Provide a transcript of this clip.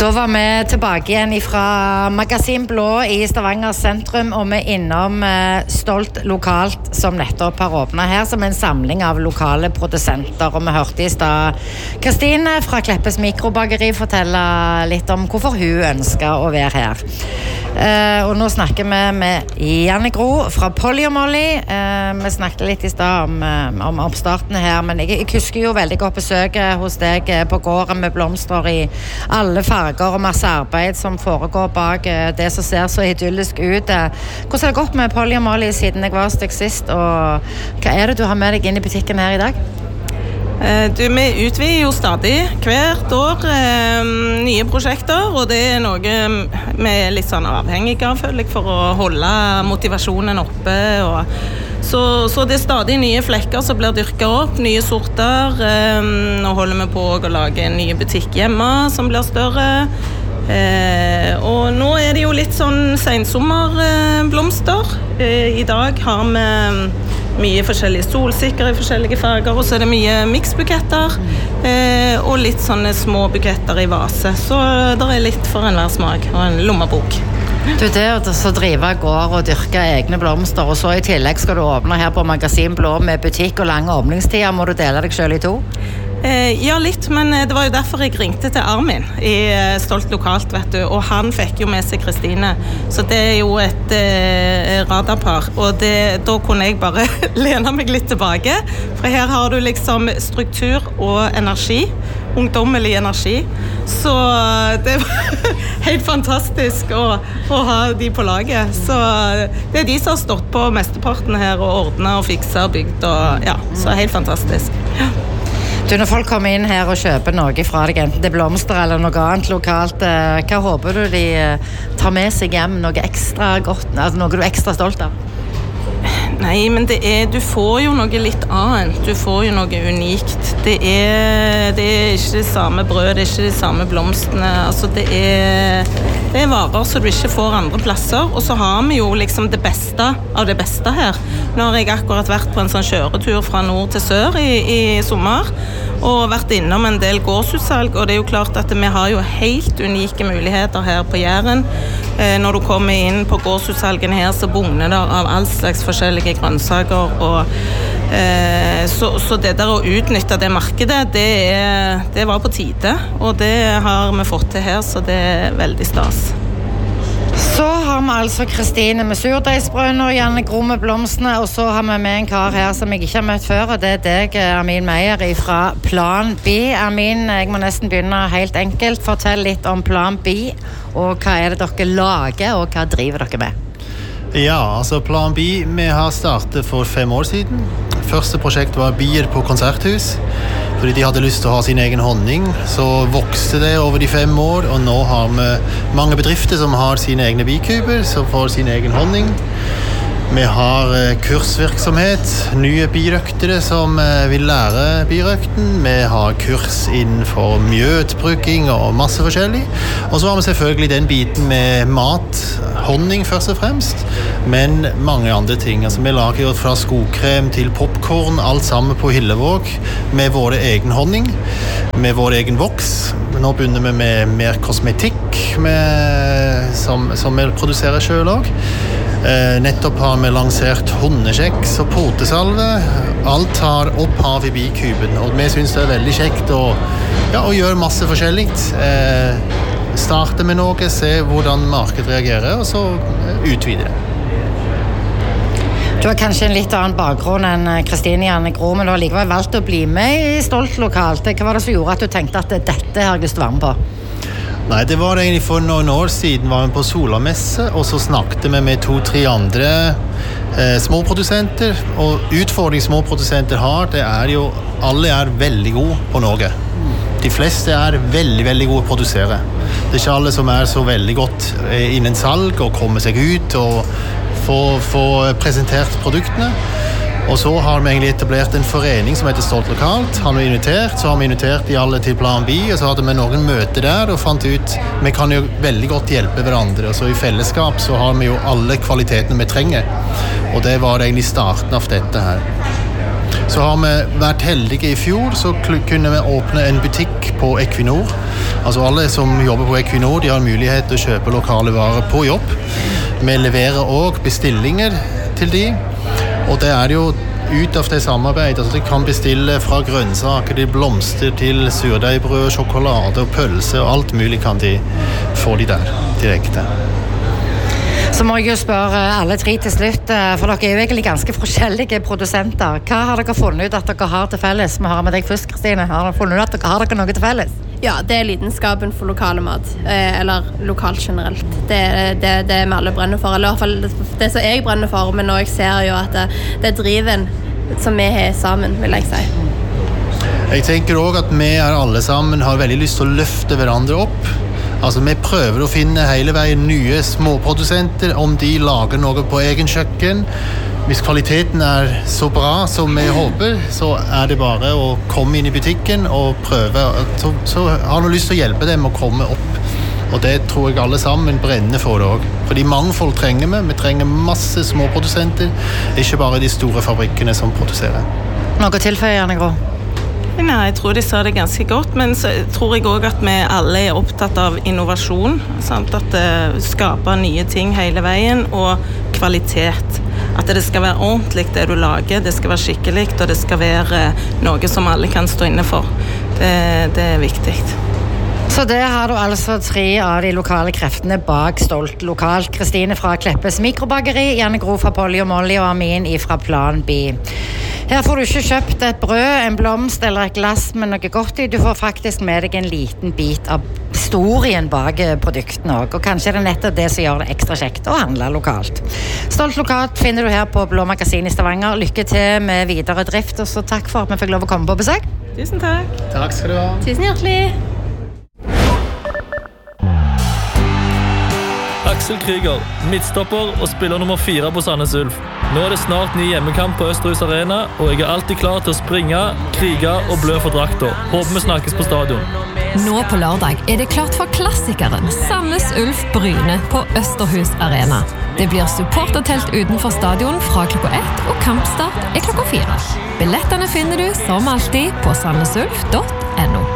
Da var vi tilbake igjen fra Magasin Blå i Stavanger sentrum, og vi innom Stolt Lokalt, som nettopp har åpnet her, som en samling av lokale produsenter. Og vi hørte i sted Kristine fra Kleppes Mikrobakeri fortelle litt om hvorfor hun ønsker å være her. Og nå snakker vi med Janne Gro fra Polly & Molly. Vi snakket litt i sted om oppstarten her, men jeg husker jo veldig godt besøket hos deg på gården med blomster i alle farger og masse arbeid som foregår bak det som ser så idyllisk ut. Hvordan har det gått med Polly & Molly siden jeg var hos deg sist, og hva er det du har med deg inn i butikken her i dag? Vi utvider jo stadig hvert år nye prosjekter, og det er noe vi er litt sånn avhengige av, føler jeg, for å holde motivasjonen oppe. Så det er stadig nye flekker som blir dyrket opp, nye sorter. Nå holder vi på å lage en ny butikk hjemme som blir større. Og nå er det jo litt sånn sensommerblomster. I dag har vi mye forskjellige solsikker i forskjellige farger, og så er det mye miksbuketter og litt sånne små buketter i vase. Så det er litt for enhver smak og en lommebok. Du, det å drive gård og dyrke egne blomster, og så i tillegg skal du åpne her på Magasin Blå med butikk og lange åpningstider. Må du dele deg selv i to? Ja, litt, men det var jo derfor jeg ringte til Armin i Stolt Lokalt, vet du, og han fikk jo med seg Kristine, så det er jo et radarpar, og da kunne jeg bare lene meg litt tilbake, for her har du liksom struktur og energi, ungdommelig energi, så det var helt fantastisk å ha de på laget, så det er de som har stått på mesteparten her og ordnet og fikset og bygd, og ja, så helt fantastisk. Ja. Du, når folk kommer inn her og kjøper noe fra deg, enten det er blomster eller noe annet lokalt, hva håper du de tar med seg hjem, noe ekstra godt, altså noe du er ekstra stolt av? Nei, men du får jo noe litt annet, du får jo noe unikt. Det er ikke det samme brød, det er ikke de samme blomstene, altså det er varer som du ikke får andre plasser, og så har vi jo liksom det beste av det beste her. Nå har jeg akkurat vært på en sånn kjøretur fra nord til sør i sommer, og vært innom en del gårdsutsalg, og det er jo klart at vi har jo helt unike muligheter her på Jæren. Når du kommer inn på gårdsutsalgen her, så bugner det av all slags forskjellige grønnsaker, og så det der å utnytte det markedet, det var på tide, og det har vi fått til her, så det er veldig stas. Så har vi altså Kristine med surdeigsbrødene og Janne Gro med blomstene, og så har vi med en kar her som jeg ikke har møtt før, og det er deg, Amin Meyer, fra Plan B. Amin, jeg må nesten begynne helt enkelt. Fortell litt om Plan B, og hva er det dere lager, og hva driver dere med? Ja, altså Plan B, vi har startet for 5 år siden. Første prosjekt var bier på konserthus, fordi de hadde lyst til å ha sin egen honning. Så vokste det over de 5 år, og nå har vi mange bedrifter som har sine egne bikuber, som får sin egen honning. Vi har kursvirksomhet, nye birøktere som vil lære birøkten. Vi har kurs innenfor mjøtbrukking og masse forskjellig. Og så har vi selvfølgelig den biten med mat, honning først og fremst, men mange andre ting. Altså, vi lager jo fra skokrem til popcorn, alt sammen på Hillevåg, med vår egen honning, med vår egen voks. Nå begynner vi med mer kosmetikk, som vi produserer selv også. Nettopp har vi lansert hundekjeks og potesalve. Alt har opphav i bikuben, og vi synes det er veldig kjekt å gjøre masse forskjellig. Starte med noe, se hvordan markedet reagerer, og så utvide det. Du har kanskje en litt annen bakgrunn enn Kristine Janne Gro, men du har likevel valgt å bli med i Stolt Lokalt. Hva var det som gjorde at du tenkte at dette har jeg lyst til å være med på? Nei, det var egentlig for noen år siden var vi på Solamesse, og så snakket vi med 2-3 andre småprodusenter, og utfordring småprodusenter har, det er jo, alle er veldig gode på noe. De fleste er veldig, veldig gode å produsere. Det er ikke alle som er så veldig godt innen salg, og komme seg ut og få presentert produktene. Og så har vi egentlig etablert en forening som heter Stolt Lokalt. Så har vi invitert de alle til Plan B, og så hadde vi noen møter der og fant ut vi kan jo veldig godt hjelpe hverandre. Og så i fellesskap så har vi jo alle kvalitetene vi trenger. Og det var egentlig starten av dette her. Så har vi vært heldige i fjor, så kunne vi åpne en butikk på Equinor. Altså alle som jobber på Equinor, de har mulighet til å kjøpe lokale varer på jobb. Vi leverer også bestillinger til de, og det jo ut av det samarbeidet. Altså de kan bestille fra grønnsaker til blomster til surdeibrød, sjokolade og pølse, og alt mulig kan de få de der direkte. Så må jeg jo spørre alle tre til slutt, for dere jo egentlig ganske forskjellige produsenter. Hva har dere funnet ut at dere har til felles? Vi hører med deg først, Kristine. Har dere funnet ut at dere har noe til felles? Ja, det lidenskapen for lokale mat, eller lokalt generelt. Det vi alle brenner for, eller i hvert fall det som jeg brenner for, men nå jeg ser jo at det driven som vi har sammen, vil jeg si. Jeg tenker også at vi alle sammen har veldig lyst til å løfte hverandre opp. Altså, vi prøver å finne hele veien nye småprodusenter, om de lager noe på egen kjøkken. Hvis kvaliteten så bra som vi håper, så det bare å komme inn i butikken og prøve. Så har vi lyst til å hjelpe dem å komme opp. Og det tror jeg alle sammen brenner for det også. Fordi mangfold trenger vi. Vi trenger masse småprodusenter, ikke bare de store fabrikkene som produserer. Noe tilføyende, Gro? Nei, jeg tror de sa det ganske godt, men så tror jeg også at vi alle opptatt av innovasjon, sant? At skaper nye ting hele veien, og kvalitet. At det skal være ordentlig det du lager, det skal være skikkelig, og det skal være noe som alle kan stå inne for. Det viktig. Så det har du altså 3 av de lokale kreftene bak Stolt Lokalt. Kristine fra Kleppes Mikrobakeri, Janne Gro fra Polly og Molly og Amin fra Plan B. Her får du ikke kjøpt et brød, en blomst eller et glass med noe godt i. Du får faktisk med deg en liten bit av historien bak produktene også. Og kanskje det nettopp det som gjør det ekstra kjekt å handle lokalt. Stolt Lokalt finner du her på Blå Magasin i Stavanger. Lykke til med videre drift, og så takk for at vi fikk lov å komme på besøk. Tusen takk. Takk skal du ha. Tusen hjertelig. Aksel Krüger, midtstopper og spiller nummer 4 på Sandnes Ulf. Nå det snart ny hjemmekamp på Østerhus Arena, og jeg alltid klar til å springe, krige og blø for drakta. Håper vi snakkes på stadion. Nå på lørdag det klart for klassikeren Sandnes Ulf Bryne på Østerhus Arena. Det blir supportertelt utenfor stadion fra klokka 1, og kampstart klokka 4. Billettene finner du som alltid på sandnesulf.no.